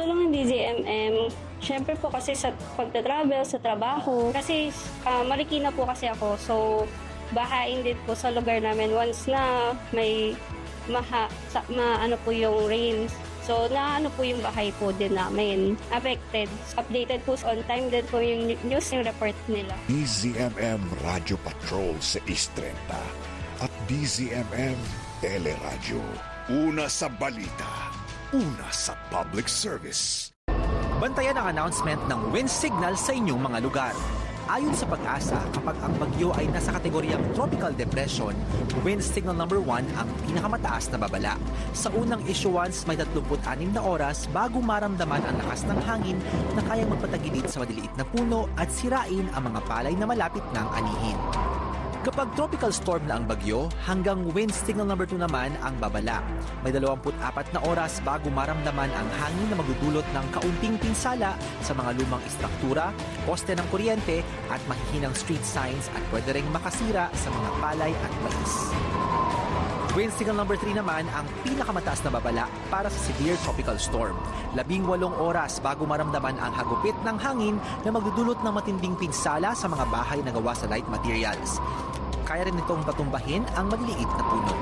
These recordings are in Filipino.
Tumutulong yung DZMM, syempre po kasi sa pagta-travel, sa trabaho. Kasi Marikina po kasi ako, so bahain din po sa lugar namin once na may ano po yung rains. So, naano po yung bahay po din namin. Affected. Updated po on time din po yung news yung report nila. DZMM Radio Patrol sa East 30 at DZMM Teleradyo. Una sa balita, una sa public service. Bantayan ang announcement ng wind signal sa inyong mga lugar. Ayon sa Pag-asa, kapag ang bagyo ay nasa kategoryang tropical depression, wind signal number 1 ang pinakamataas na babala. Sa unang issuance, may 36 na oras bago maramdaman ang lakas ng hangin na kayang magpatagilid sa maliliit na puno at sirain ang mga palay na malapit ng anihin. Kapag tropical storm na ang bagyo, hanggang wind signal number 2 naman ang babala. May 24 na oras bago maramdaman ang hangin na magdudulot ng kaunting pinsala sa mga lumang istruktura, poste ng kuryente at mahihinang street signs at pwede ring makasira sa mga palay at mais. Wind signal number 3 naman ang pinakamataas na babala para sa severe tropical storm. 18 oras bago maramdaman ang hagupit ng hangin na magdudulot ng matinding pinsala sa mga bahay na gawa sa light materials. Kaya rin itong patumbahin ang maliliit na puno.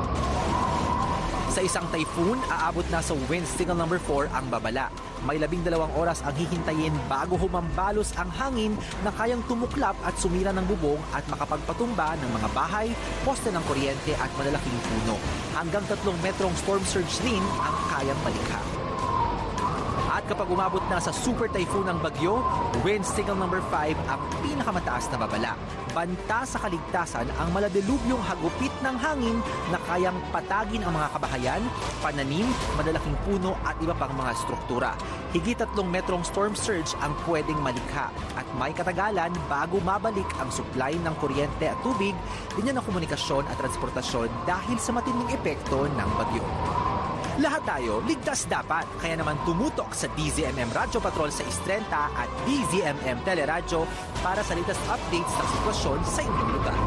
Sa isang typhoon, aabot na sa wind signal number 4 ang babala. May 12 oras ang hihintayin bago humambalos ang hangin na kayang tumuklap at sumira ng bubong at makapagpatumba ng mga bahay, poste ng kuryente at malalaking puno. Hanggang 3 metrong storm surge din ang kayang malikha. At kapag umabot na sa super typhoon ng bagyo, wind signal number 5 ang pinakamataas na babala. Banta sa kaligtasan ang maladilubyong hagupit ng hangin na kayang patagin ang mga kabahayan, pananim, malalaking puno at iba pang mga struktura. Higit 3 metrong storm surge ang pwedeng malikha at may katagalan bago mabalik ang supply ng kuryente at tubig, linya ng komunikasyon at transportasyon dahil sa matinding epekto ng bagyo. Lahat tayo, ligtas dapat. Kaya naman tumutok sa DZMM Radio Patrol sa East 30 at DZMM Teleradyo para sa latest updates ng sitwasyon sa inyong lugar.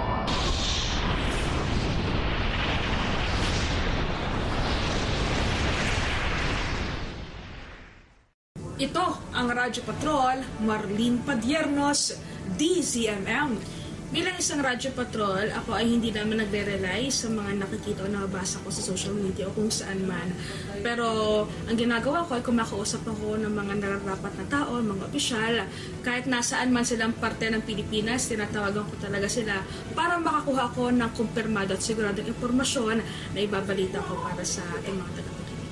Ito ang Radyo Patrol, Marlene Padiernos, DZMM. Bilang isang Radyo Patrol, ako ay hindi naman nagre-rely sa mga nakikita o nababasa ko sa social media o kung saan man. Pero ang ginagawa ko ay kumakausap ako ng mga nararapat na tao, mga opisyal. Kahit nasaan man silang parte ng Pilipinas, tinatawagan ko talaga sila para makakuha ko ng kumpirmado at siguradong impormasyon na ibabalita ko para sa ating mga tagapakinig.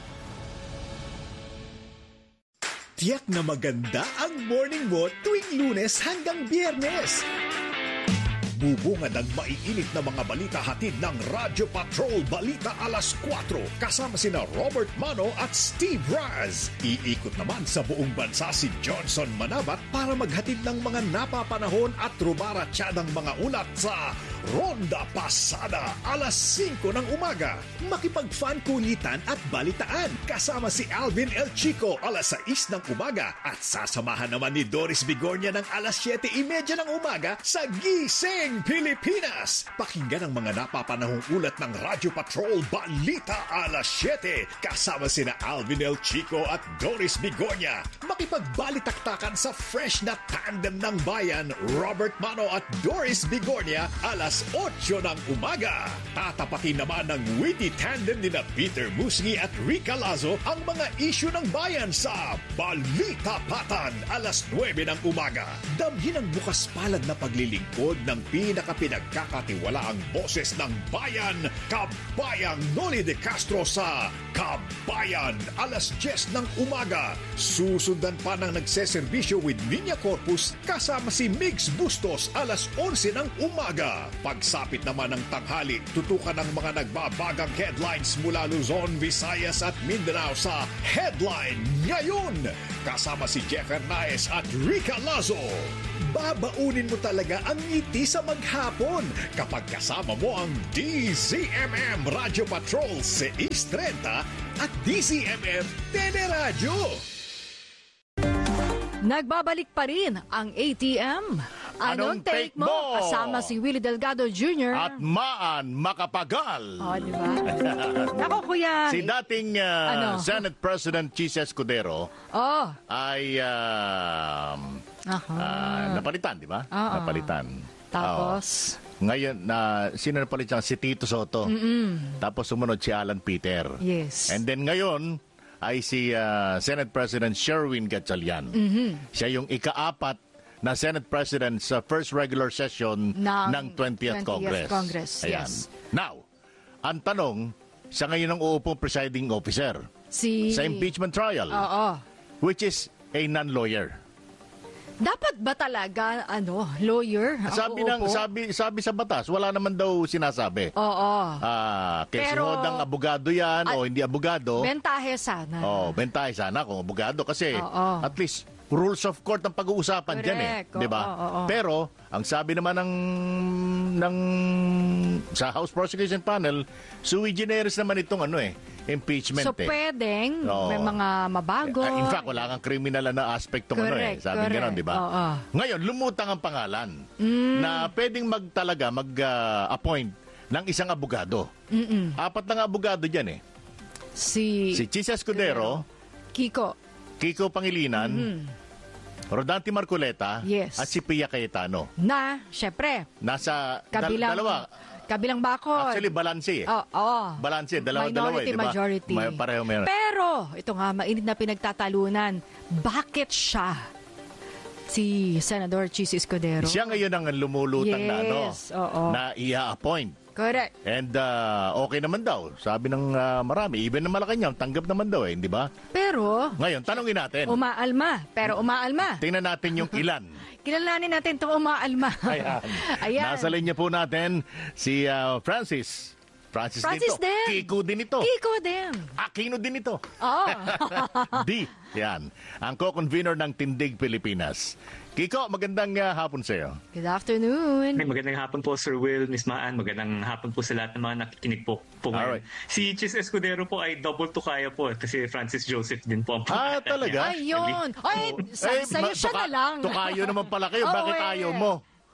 Tiyak na maganda ang morning mo tuwing Lunes hanggang Biyernes. Bubungad ang maiinit na mga balita hatid ng Radyo Patrol Balita Alas 4 kasama sina Robert Mano at Steve Raz. Iikot naman sa buong bansa si Johnson Manabat para maghatid ng mga napapanahon at rumaratsyadang mga ulat sa Ronda Pasada alas 5 ng umaga. Makipag-fan kulitan at balitaan kasama si Alvin El Chico alas 6 ng umaga at sasamahan naman ni Doris Bigornia ng alas 7:30 ng umaga sa Gising Pilipinas. Pakinggan ang mga napapanahong ulat ng Radyo Patrol Balita alas 7 kasama sina Alvin El Chico at Doris Bigornia. Makipagbalitaktakan sa fresh na tandem ng bayan Robert Mano at Doris Bigornia alas 8 ng umaga. Tatapatin naman ng witty tandem nina Peter Musngi at Rica Lazo ang mga isyu ng bayan sa Balita Patan alas 9 ng umaga. Damhin ang bukas palad na paglilingkod ng pinakapinagkakatiwalaang boses ng bayan, Kabayang Noli de Castro sa Kabayan alas 10 ng umaga. Susundan pa ng nagseserbisyo with Niña Corpus kasama si Migs Bustos alas 11 ng umaga. Pagsapit naman ng tanghali, tutukan ng mga nagbabagang headlines mula Luzon, Visayas at Mindanao sa Headline Ngayon. Kasama si Jeff Hernaez at Rica Lazo. Babaunin mo talaga ang ngiti sa maghapon kapag kasama mo ang DZMM Radio Patrol sa East 30 at DZMM Teleradyo. Nagbabalik pa rin ang ATM Anong take mo? Kasama si Willie Delgado Jr. At Maan Macapagal. Di ba? Nako, kuya. Si dating Senate President Chis Escudero ay napalitan, di ba? Napalitan. Tapos? Ngayon, sino napalitan? Si Tito Soto. Tapos sumunod si Alan Peter. Yes. And then ngayon ay si Senate President Sherwin Gatchalian. Siya yung ika-4 na Senate President sa first regular session ng 20th Congress. Ayan. Yes. Now, ang tanong, siya ngayon ang uupong presiding officer sa impeachment trial, which is a non-lawyer. Dapat ba talaga, lawyer? Sabi sa batas, wala naman daw sinasabi. Pero, ng abogado yan o hindi abogado. Bentahe sana. Bentahe sana kung abogado kasi at least rules of court ang pag-uusapan dyan di ba? Pero ang sabi naman ng sa House Prosecution Panel, sui generis naman itong impeachment. So pwedeng may mga mabago. In fact, wala kang criminal na aspect tong sabi gano'n, di ba? Ngayon, lumutang ang pangalan na pwedeng mag-appoint ng isang abogado. 4 na abogado dyan Si Chis Escudero, Kiko Pangilinan, Rodante Marcoleta, at si Pia Cayetano. Syempre, nasa dalawa. Kabilang bakod. Actually, balanse Balanse, dalawa minority, diba? majority. Pareho meron. Pero, ito nga, mainit na pinagtatalunan. Bakit siya? Si Senador Chis Escudero. Siya ngayon ang lumulutang na i-appoint. Correct. And okay naman daw. Sabi ng marami, even ng Malacanang, tanggap naman daw di ba? Pero, ngayon, tanongin natin. Umaalma. Tingnan natin yung ilan. Kilalanin natin itong umaalma. Ayan. Nasa linya po natin si Francis dito. din. Kiko din ito. Aquino din ito. Yan. Ang co-convener ng Tindig Pilipinas. Kiko, magandang hapon sa iyo. Good afternoon. Magandang hapon po, Sir Will, Miss Maan. Magandang hapon po sa lahat ng mga nakikinig po ngayon. Si Chis Escudero po ay double to kaya po kasi Francis Joseph din po ang pangalan talaga? Ayun. Sa'yo siya na lang. Tukayo naman pala kayo. Bakit ayaw mo?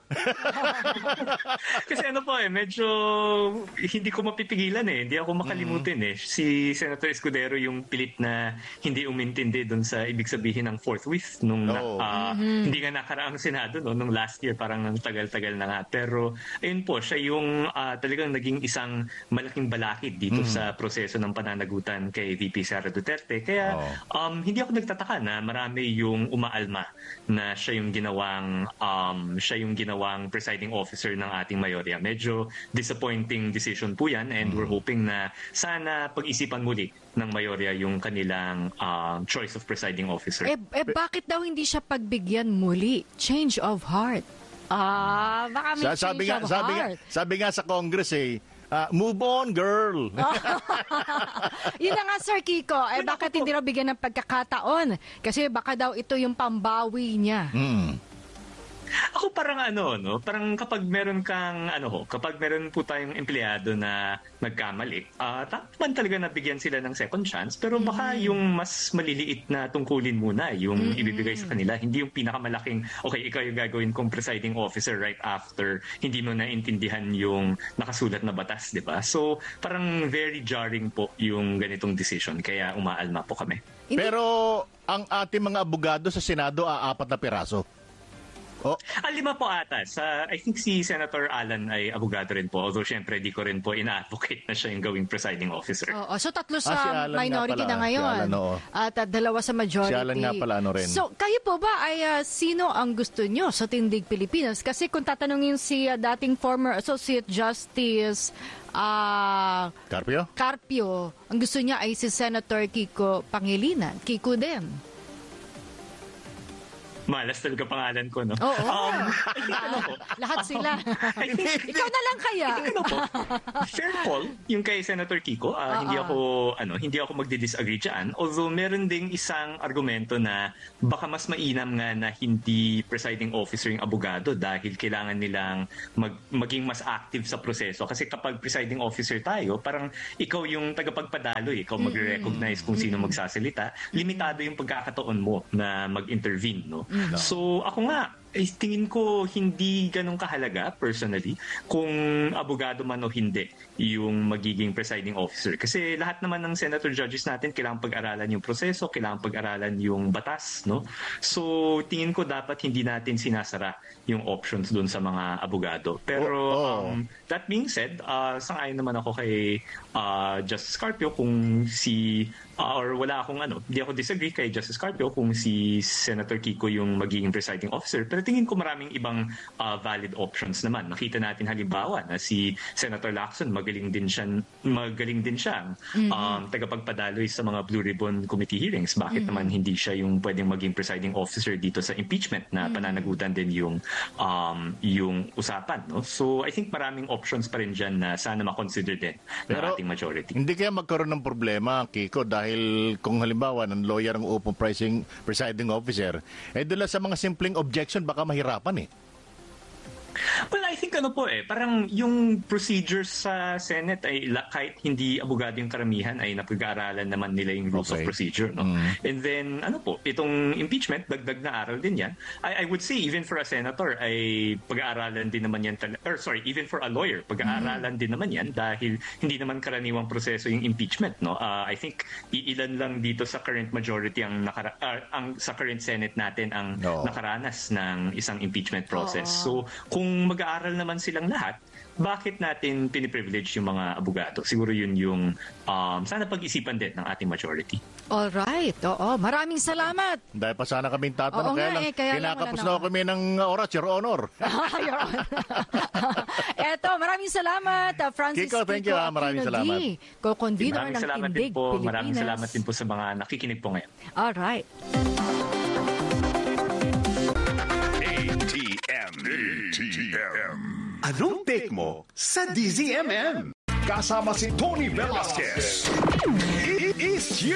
Kasi medyo hindi ko mapipigilan hindi ako makalimutin si Senator Escudero yung pilit na hindi umintindi doon sa ibig sabihin ng forthwith nung hindi nga nakaraang Senado nung last year, parang nang tagal-tagal na nga, pero ayun po siya yung talagang naging isang malaking balakid dito sa proseso ng pananagutan kay VP Sara Duterte, kaya hindi ako nagtataka na marami yung umaalma na siya yung ginawang presiding officer ng ating mayorya. Medyo disappointing decision po yan, and we're hoping na sana pag-isipan muli ng mayorya yung kanilang choice of presiding officer. Bakit daw hindi siya pagbigyan muli? Change of heart. Baka may change of heart. Sabi nga sa Congress move on, girl. Yun na nga, Sir Kiko. Bakit hindi raw bigyan ng pagkakataon? Kasi baka daw ito yung pambawi niya. Ako parang parang kapag meron po tayong empleyado na nagkamali, tapan talaga nabigyan sila ng second chance, pero baka yung mas maliliit na tungkulin muna yung ibibigay sa kanila, hindi yung pinakamalaking, okay, ikaw yung gagawin kong presiding officer right after hindi mo naintindihan yung nakasulat na batas, di ba? So, parang very jarring po yung ganitong decision, kaya umaalma po kami. Pero ang ating mga abogado sa Senado, 4 na piraso. 5 po ata. I think si Senator Alan ay abogado rin po. Although syempre di ko rin po ina-advocate na siya yung gawing presiding officer. So 3 sa minority na ngayon. At 2 sa majority. Si Alan nga pala rin. So kayo po ba ay sino ang gusto nyo sa Tindig Pilipinas? Kasi kung tatanungin si dating former Associate Justice Carpio, ang gusto niya ay si Senator Kiko Pangilinan. Kiko din. Malas talaga pangalan ko, no? Oo. Lahat sila. Ikaw na lang kaya. Fair call yung kay Senator Kiko. Hindi ako magdi-disagree diyan. Although meron ding isang argumento na baka mas mainam nga na hindi presiding officer yung abogado dahil kailangan nilang maging mas active sa proseso. Kasi kapag presiding officer tayo, parang ikaw yung tagapagpadalo, ikaw magre-recognize kung sino magsasalita. Limitado yung pagkakataon mo na mag-intervene, no? So ako nga, tingin ko hindi ganun kahalaga personally kung abogado man o hindi yung magiging presiding officer. Kasi lahat naman ng senator judges natin kailangan pag-aralan yung proseso, kailangan pag-aralan yung batas, no? So tingin ko dapat hindi natin sinasara yung options doon sa mga abogado. Pero that being said, sang-ayon naman ako kay Justice Carpio kung or wala akong hindi ako disagree kay Justice Carpio kung si Senator Kiko yung magiging presiding officer. Pero tingin ko maraming ibang valid options naman. Nakita natin halimbawa na si Senator Lacson magaling din siyang tagapagpadaloy sa mga Blue Ribbon Committee hearings. Bakit naman hindi siya yung pwedeng maging presiding officer dito sa impeachment na pananagutan din yung usapan, no? So I think maraming options pa rin dyan na sana makonsider din ng ating majority. Hindi kaya magkaroon ng problema, Kiko, dahil kung halimbawa ng lawyer ang upong presiding officer, doon sa mga simpleng objection baka mahirapan eh. Well, I think parang yung procedures sa Senate ay kahit hindi abogado yung karamihan ay napag-aaralan naman nila yung rules of procedure, no? And then itong impeachment, dagdag na aral din yan. I would say even for a senator ay pag-aaralan din naman yan, even for a lawyer, pag-aaralan din naman yan dahil hindi naman karaniwang proseso yung impeachment, no? I think iilan lang dito sa current majority ang sa current Senate natin ang nakaranas ng isang impeachment process. So kung mag-aaral naman silang lahat, bakit natin piniprivilege yung mga abogado? Siguro yun yung sana pag-isipan din ng ating majority. Alright. Oo. Maraming salamat. Dahil pa sana kaming tatanong, kaya kinakapos na kami ng oras, Your Honor. Your Honor. Eto, maraming salamat, Francis Kiko. Thank you. Maraming salamat. Co-convener ng Tindig Pilipinas. Maraming salamat din po sa mga nakikinig po ngayon. Alright. ATM. Anong take mo sa DZMM? Kasama si Tony Velasquez. It is you.